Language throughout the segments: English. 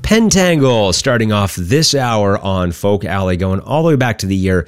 Pentangle starting off this hour on Folk Alley, going all the way back to the year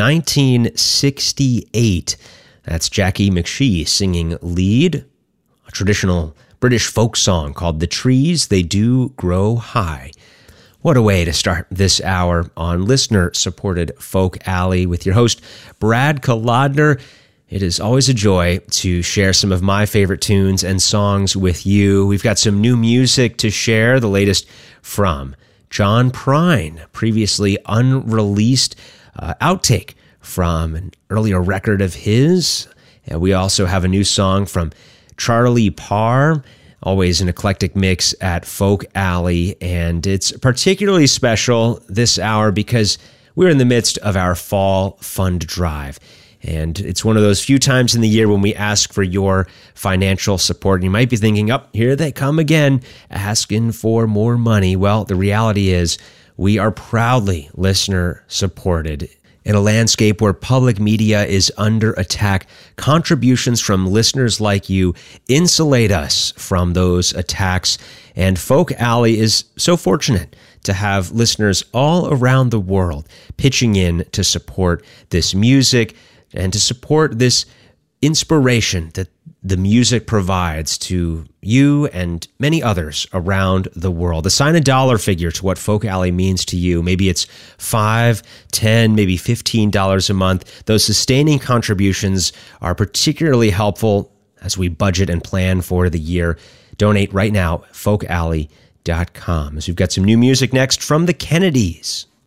1968. That's Jackie McShee singing lead, a traditional British folk song called The Trees They Do Grow High. What a way to start this hour on listener-supported Folk Alley with your host, Brad Kolodner. It is always a joy to share some of my favorite tunes and songs with you. We've got some new music to share, the latest from John Prine, previously unreleased outtake from an earlier record of his. And we also have a new song from Charlie Parr, always an eclectic mix at Folk Alley. And it's particularly special this hour because we're in the midst of our fall fund drive. And it's one of those few times in the year when we ask for your financial support. And you might be thinking, here they come again, asking for more money. Well, the reality is we are proudly listener supported. In a landscape where public media is under attack, contributions from listeners like you insulate us from those attacks. And Folk Alley is so fortunate to have listeners all around the world pitching in to support this music and to support this inspiration that the music provides to you and many others around the world. Assign a dollar figure to what Folk Alley means to you. Maybe it's $5, $10, maybe $15 a month. Those sustaining contributions are particularly helpful as we budget and plan for the year. Donate right now, folkalley.com. As we've got some new music next from the Kennedys.